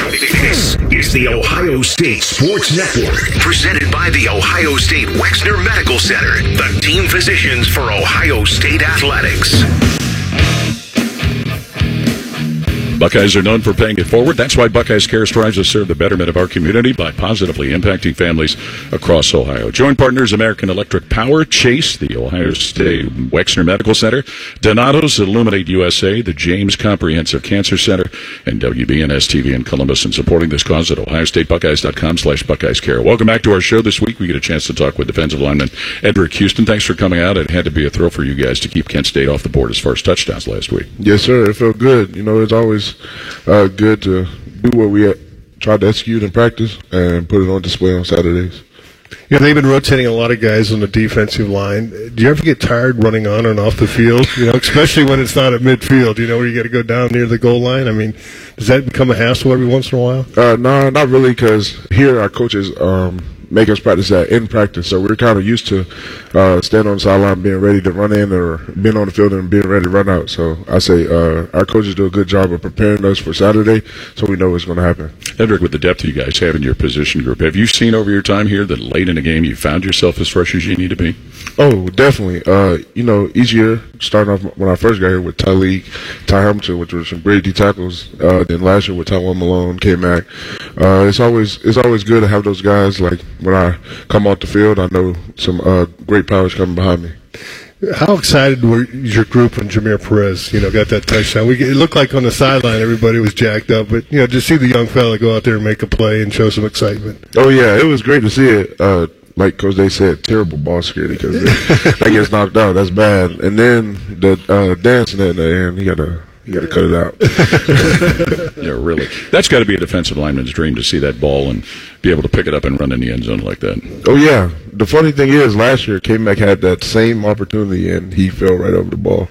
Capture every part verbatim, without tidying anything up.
This is the Ohio State Sports Network, presented by the Ohio State Wexner Medical Center, the team physicians for Ohio State athletics. Buckeyes are known for paying it forward. That's why Buckeyes Care strives to serve the betterment of our community by positively impacting families across Ohio. Joint partners American Electric Power, Chase, the Ohio State Wexner Medical Center, Donato's, Illuminate U S A, the James Comprehensive Cancer Center, and W B N S T V in Columbus, and supporting this cause at ohio state buckeyes dot com slash Buckeyes Care. Welcome back to our show this week. We get a chance to talk with defensive lineman Edric Houston. Thanks for coming out. It had to be a thrill for you guys to keep Kent State off the board as far as touchdowns last week. Yes, sir. It felt good. You know, it's always Uh, good to do what we tried to execute in practice and put it on display on Saturdays. Yeah, they've been rotating a lot of guys on the defensive line. Do you ever get tired running on and off the field? You know, especially when it's not at midfield, you know, where you got to go down near the goal line. I mean, does that become a hassle every once in a while? Uh, no, not really, because here our coaches um, make us practice that in practice. So we're kind of used to uh, standing on the sideline, being ready to run in, or being on the field and being ready to run out. So I say uh, our coaches do a good job of preparing us for Saturday, so we know what's going to happen. Edric, with the depth you guys have in your position group, have you seen over your time here that late in a game you found yourself as fresh as you need to be? Oh, definitely. Uh, you know, each year, starting off when I first got here with Tyleek, Ty Hamilton, which were some great D tackles. Uh, then last year with Tywone Malone, K-Mac. Uh, it's always it's always good to have those guys. Like when I come off the field, I know some uh, great powers coming behind me. How excited were your group when Jameer Perez, you know, got that touchdown? We, it looked like on the sideline everybody was jacked up, but, you know, just see the young fella go out there and make a play and show some excitement. Oh, yeah, it was great to see it. Uh, like Coach Day said, terrible ball security, because that gets knocked out. That's bad. And then the uh, dancing at the end, he got to you got to cut it out. Yeah, really. That's got to be a defensive lineman's dream, to see that ball and be able to pick it up and run in the end zone like that. Oh, yeah. The funny thing is, last year, K-Mac had that same opportunity, and he fell right over the ball.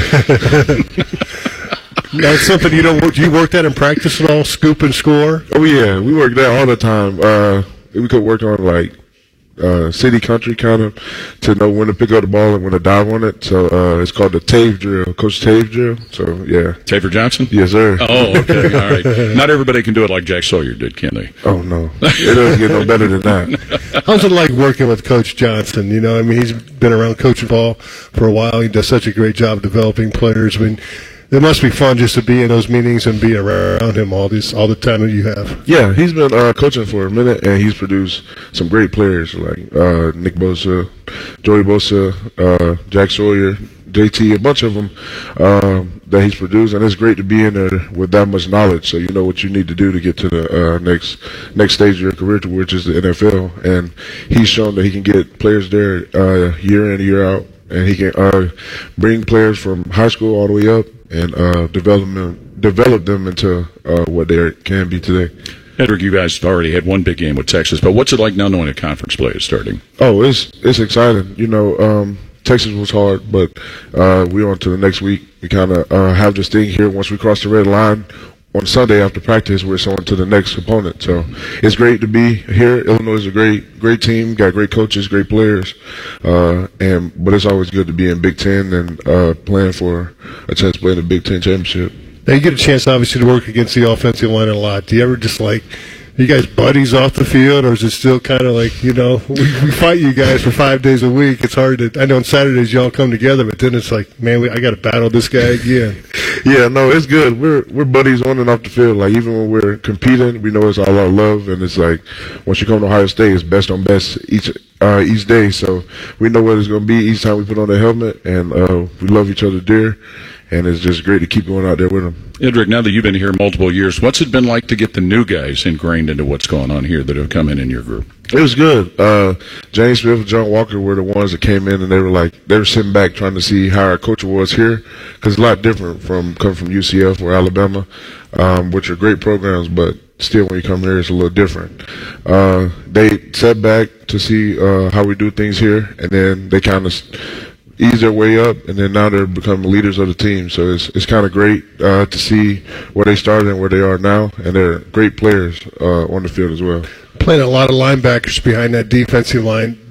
Now, it's something you don't work. Do you work that in practice at all, scoop and score? Oh, yeah. We work that all the time. Uh, we could work on, like, Uh, city country kind of to know when to pick up the ball and when to dive on it. So uh, it's called the Tave drill, Coach Tave drill. So yeah, Taver Johnson. Yes, sir. Oh, okay, all right. Not everybody can do it like Jack Sawyer did, can they? Oh no, it doesn't get no better than that. How's it like working with Coach Johnson? You know, I mean, he's been around coaching ball for a while. He does such a great job developing players. I mean, it must be fun just to be in those meetings and be around him all this all the time that you have. Yeah, he's been uh, coaching for a minute, and he's produced some great players like uh, Nick Bosa, Joey Bosa, uh, Jack Sawyer, J T, a bunch of them um, that he's produced, and it's great to be in there with that much knowledge, so you know what you need to do to get to the uh, next next stage of your career, to which is the N F L. And he's shown that he can get players there uh, year in, year out, and he can uh, bring players from high school all the way up and uh, develop them, develop them into uh, what they can be today. Edric, you guys already had one big game with Texas, but what's it like now knowing a conference play is starting? Oh, it's it's exciting. You know, um, Texas was hard, but uh, we're on to the next week. We kind of uh, have this thing here. Once we cross the red line on Sunday after practice, we're on to the next opponent. So it's great to be here. Illinois is a great, great team. Got great coaches, great players, uh, and but it's always good to be in Big Ten and uh, playing for a chance to play in the Big Ten championship. Now you get a chance, obviously, to work against the offensive line a lot. Do you ever just like? You guys buddies off the field, or is it still kind of like, you know, we, we fight you guys for five days a week? It's hard to, I know on Saturdays y'all come together, but then it's like, man, we, I got to battle this guy again. Yeah, no, it's good. We're we're buddies on and off the field. Like, even when we're competing, we know it's all our love, and it's like, once you come to Ohio State, it's best on best each uh, each day. So we know what it's going to be each time we put on the helmet, and uh, we love each other dear. And it's just great to keep going out there with them. Edric, now that you've been here multiple years, what's it been like to get the new guys ingrained into what's going on here that have come in in your group? It was good. Uh, James Smith and John Walker were the ones that came in, and they were like, they were sitting back trying to see how our culture was here, because it's a lot different from coming from U C F or Alabama, um, which are great programs, but still when you come here, it's a little different. Uh, they sat back to see uh, how we do things here, and then they kind of ease their way up, and then now they're becoming leaders of the team. So it's it's kind of great uh, to see where they started and where they are now, and they're great players uh, on the field as well. Playing a lot of linebackers behind that defensive line.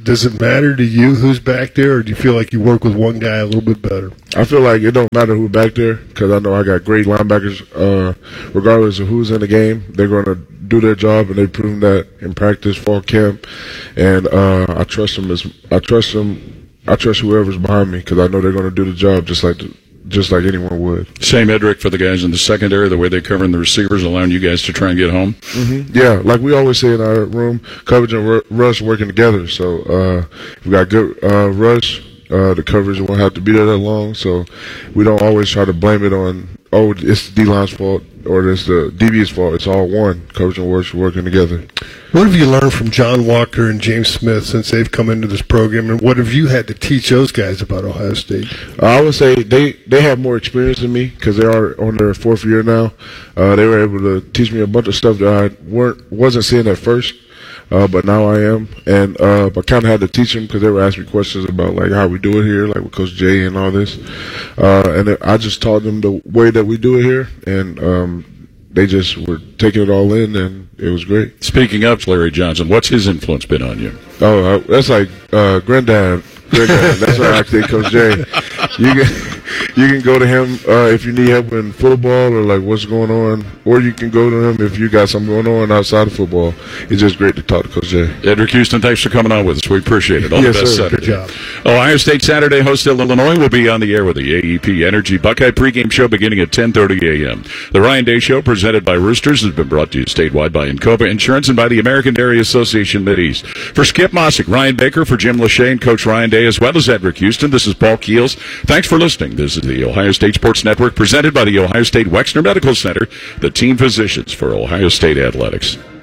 does it matter to you who's back there, or do you feel like you work with one guy a little bit better? I feel like it don't matter who's back there because I know I got great linebackers. Uh, regardless of who's in the game, they're going to do their job, and they've proven that in practice, fall camp, and uh, I trust them. As I trust them, I trust whoever's behind me because I know they're going to do the job just like the, just like anyone would. Same, Edric, for the guys in the secondary, the way they cover the receivers, allowing you guys to try and get home. Mm-hmm. Yeah, like we always say in our room, coverage and r- rush working together. So uh, we got good uh, rush. Uh, the coverage won't have to be there that long, so we don't always try to blame it on, oh, it's the D-line's fault or it's the D B's fault. It's all one. Coverage and rush working together. What have you learned from John Walker and James Smith since they've come into this program, and what have you had to teach those guys about Ohio State? Uh, I would say they, they have more experience than me because they are on their fourth year now. Uh, they were able to teach me a bunch of stuff that I weren't wasn't seeing at first. Uh, but now I am, and uh, I kind of had to teach them because they were asking me questions about like how we do it here, like with Coach Jay and all this. Uh, and I just taught them the way that we do it here, and um, they just were taking it all in, and it was great. Speaking of Larry Johnson, what's his influence been on you? Oh, uh, that's like uh, granddad. Granddad. That's why I say Coach Jay. You can you can go to him uh, if you need help in football or like what's going on, or you can go to him if you got something going on outside of football. It's just great to talk to Coach Jay. Edric Houston, thanks for coming on with us. We appreciate it. All yes, the best sir. Saturday. Good job. Ohio State Saturday, hosted Illinois, will be on the air with the A E P Energy Buckeye pregame show beginning at ten thirty a.m. The Ryan Day Show, presented by Roosters, has been brought to you statewide by Encova Insurance and by the American Dairy Association Mideast. For Skip Mossick, Ryan Baker, for Jim Lachey and Coach Ryan Day, as well as Edric Houston, this is Paul Keels. Thanks for listening. This is the Ohio State Sports Network, presented by the Ohio State Wexner Medical Center, the team physicians for Ohio State Athletics.